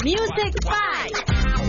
Music Five，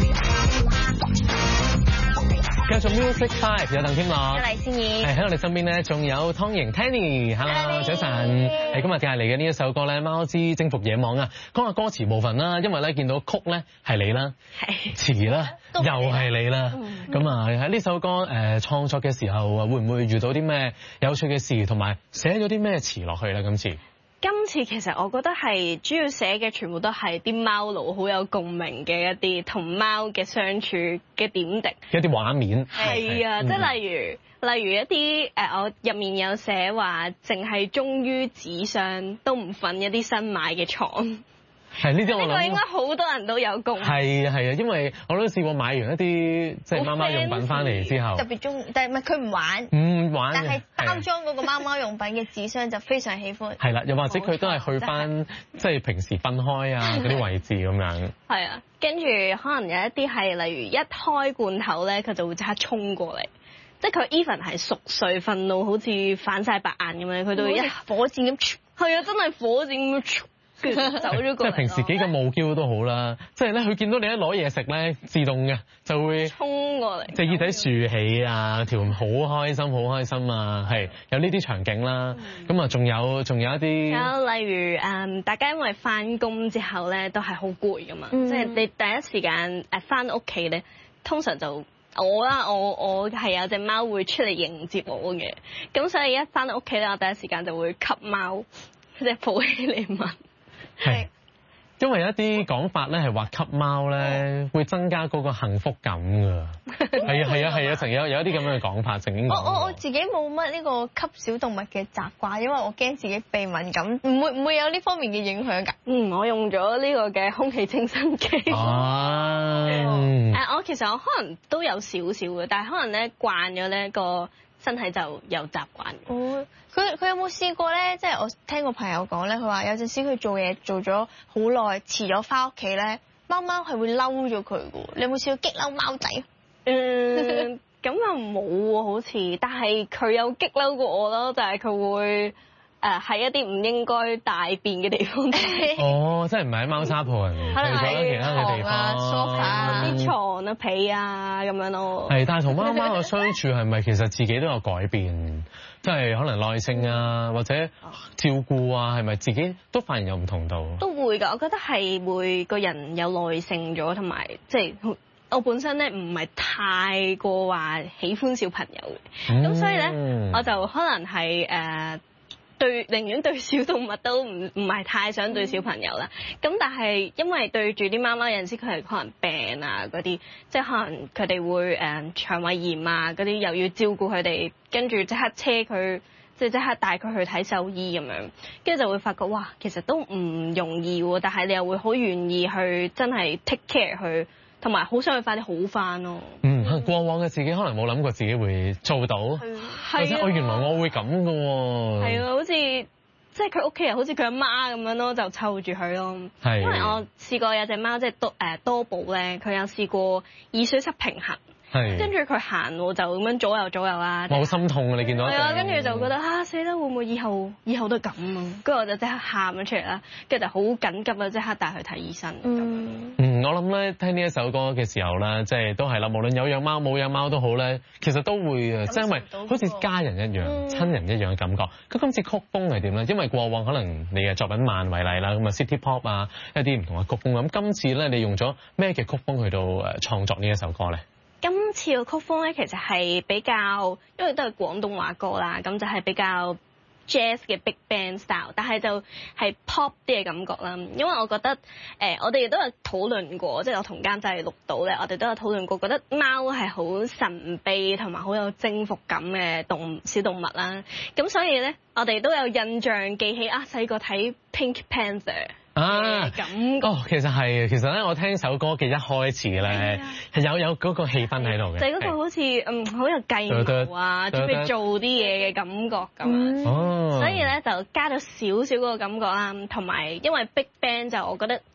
繼續 Music Five 有鄧添樂， 黎善儀， 喺我哋身邊咧，仲有湯盈 Tanny，Hello 早晨。今日介嚟嘅呢一首歌咧，《貓之征服野網》啊，講下歌詞部分啦，因為咧見到曲咧係你啦，詞啦又係你啦，咁啊喺呢首歌創作嘅時候啊，會唔會遇到啲咩有趣嘅事，同埋寫咗啲咩詞落去咧？ 今次其實我覺得係主要寫嘅全部都係啲貓奴好有共鳴嘅一啲同貓嘅相處嘅點滴， 一啲畫面。 係啊，即係例如一啲我入面有寫話，淨係忠於紙箱都唔瞓一啲新買嘅床。 係呢啲我諗， 呢個應該好多人都有共鳴。 係啊，因為我都試過買完一啲即係貓貓用品翻嚟之後， 特別中意，但係唔係佢唔玩，但係包裝嗰個貓貓用品嘅紙箱就非常喜歡。 係啦，又或者佢都係去翻即係平時分開啊嗰啲位置咁樣。 係啊，跟住可能有一啲係例如一開罐頭咧，佢就會即刻衝過嚟。即係佢 even 係熟睡瞓到好似反晒白眼咁樣，佢都一火箭咁，係啊，真係火箭咁。跟住走咗過嚟。即係平時幾咁傲嬌都好啦，即係咧佢見到你一攞嘢食咧，自動嘅就會衝過嚟， 隻耳仔豎起啊，條好開心啊，係有呢啲場景啦。咁啊，仲有一啲， 例如大家因為翻工之後咧都係好攰噶嘛，即係你第一時間翻屋企咧，通常就我係有隻貓會出嚟迎接我嘅，咁所以一翻到屋企咧，我第一時間就會吸貓，即係抱起嚟聞。 係，因為有一啲講法咧係話吸貓咧會增加嗰個幸福感㗎。係啊，曾有一啲咁樣嘅講法，曾經講。 我自己冇乜呢個吸小動物嘅習慣，因為我驚自己鼻敏感，唔會有呢方面嘅影響㗎。 我用咗呢個嘅空氣清新機。我其實我可能都有少少嘅，但係可能咧慣咗咧個身體就有習慣。 佢有冇試過咧？即係我聽個朋友講咧，佢話有陣時佢做嘢做咗好耐，遲咗翻屋企咧，貓貓係會嬲咗佢嘅。你有冇試過激嬲貓仔？ 咁又冇喎，好似，但係佢有激嬲過我咯，就係佢會喺一啲唔應該大便嘅地方。 即係唔係喺貓砂盤，去咗其他嘅地方， 梳化啲床啊、被啊咁樣咯。 係，但係同貓貓嘅相處係咪其實自己都有改變？即係可能耐性啊，或者照顧啊，係咪自己都發現有唔同度？ 都會㗎，我覺得係會個人有耐性咗，同埋即係我本身咧唔係太過話喜歡小朋友嘅，咁所以咧我就可能係寧願對小動物都唔係太想對小朋友啦。咁但係因為對住啲貓貓有陣時佢係可能病啊嗰啲，即係可能佢哋會腸胃炎啊嗰啲，又要照顧佢哋，跟住即刻車佢，即刻帶佢去睇獸醫咁樣，跟住就會發覺哇，其實都唔容易喎。但係你又會好願意去真係 take care 佢，同埋好想佢快啲好翻咯。 過往嘅自己可能冇諗過自己會做到，或者原來我會咁嘅喎。係啊，好似即係佢屋企人好似佢阿媽咁樣咯，就湊住佢咯。係，因為我試過有隻貓即係多寶咧，佢有試過耳水濕平衡。跟住佢行路就咁樣左右啦。 我好心痛啊！你見到係啊，跟住就覺得死啦，會唔會以後都係咁啊？跟住我就即刻喊咗出嚟啦，跟住就好緊急啊，即刻帶佢睇醫生。 我諗咧聽呢一首歌嘅時候咧，即係都係啦，無論有養貓冇養貓都好咧，其實都會即係因為好似家人一樣、親人一樣嘅感覺。咁今次曲風係點咧？因為過往可能你嘅作品慢為例啦，咁啊 City Pop 啊一啲唔同嘅曲風。咁今次咧你用咗咩嘅曲風去到創作呢一首歌咧？ 今次嘅曲風咧，其實係比較，因為都係廣東話歌啦，咁就係比較 jazz 嘅 big band style， 但係就係 pop 啲嘅感覺啦。因為我覺得我哋亦都有討論過，即係我同監製錄到咧，我哋都有討論過，覺得貓係好神秘同埋好有征服感嘅小動物啦。咁所以咧，我哋都有印象記起細個睇 Pink Panther。感覺其實咧，我聽首歌嘅一開始咧，係有嗰個氣氛喺度嘅， 就係嗰個好似好有計謀啊，準備做啲嘢嘅感覺咁。所以咧就加咗少少嗰個感覺啦，同埋因為 Big Band 就我覺得